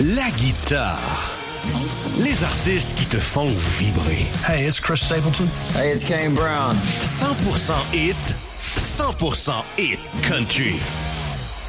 La guitare. Les artistes qui te font vibrer. Hey, it's Chris Stapleton. Hey, it's Kane Brown. 100% hit, 100% hit country.